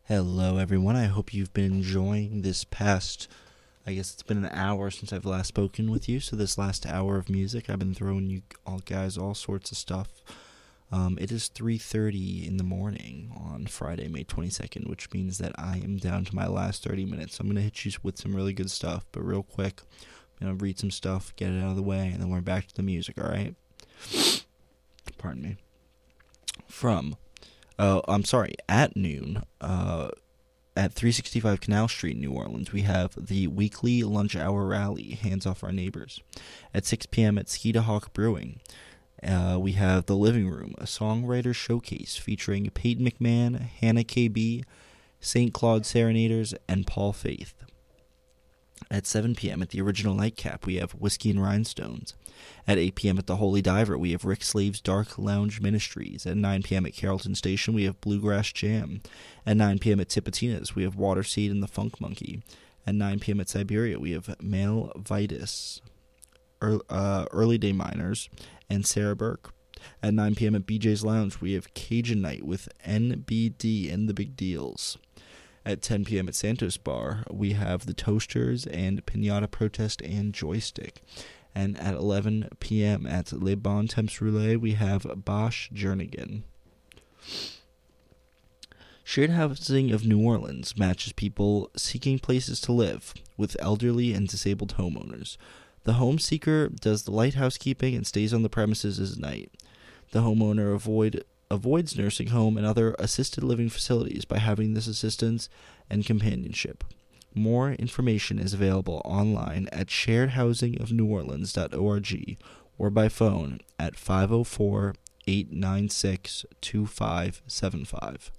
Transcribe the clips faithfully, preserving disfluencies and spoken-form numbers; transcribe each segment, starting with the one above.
Hello, everyone. I hope you've been enjoying this past. I guess it's been an hour since I've last spoken with you. So this last hour of music, I've been throwing you all guys all sorts of stuff. Um, it is three thirty in the morning on Friday, May twenty-second, which means that I am down to my last thirty minutes. So I'm gonna hit you with some really good stuff, but real quick, I'm gonna read some stuff, get it out of the way, and then we're back to the music. All right. Pardon me. From. Uh, I'm sorry, at noon, uh, at three sixty-five Canal Street, New Orleans, we have the weekly lunch hour rally, Hands Off Our Neighbors. At six p.m. at Skeeta Hawk Brewing, uh, we have The Living Room, a songwriter showcase featuring Peyton McMahon, Hannah K B, Saint Claude Serenaders, and Paul Faith. At seven p.m. at the Original Nightcap, we have Whiskey and Rhinestones. At eight p.m. at the Holy Diver, we have Rick Slave's Dark Lounge Ministries. At nine p.m. at Carrollton Station, we have Bluegrass Jam. At nine p.m. at Tipitina's, we have Waterseed and the Funk Monkey. At nine p.m. at Siberia, we have Male Vitus, er, uh, Early Day Miners, and Sarah Burke. At nine p.m. at B J's Lounge, we have Cajun Night with N B D and the Big Deals. At ten p.m. at Santos Bar, we have the Toasters and Pinata Protest and Joystick. And at eleven p.m. at Le Bon Temps Roulet, we have Bosch Jernigan. Shared Housing of New Orleans matches people seeking places to live with elderly and disabled homeowners. The home seeker does the light housekeeping and stays on the premises at night. The homeowner avoid avoids nursing home and other assisted living facilities by having this assistance and companionship. More information is available online at shared housing of new orleans dot org or by phone at five oh four, eight nine six, two five seven five.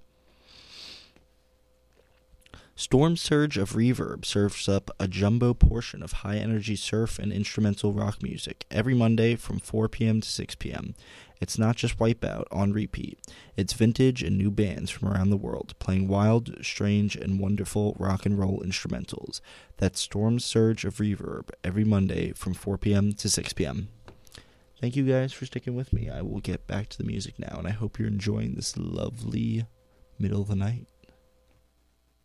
Storm Surge of Reverb serves up a jumbo portion of high-energy surf and instrumental rock music every Monday from four p.m. to six p.m. It's not just Wipeout on repeat. It's vintage and new bands from around the world playing wild, strange, and wonderful rock and roll instrumentals. That's Storm Surge of Reverb every Monday from four p.m. to six p.m. Thank you guys for sticking with me. I will get back to the music now, and I hope you're enjoying this lovely middle of the night.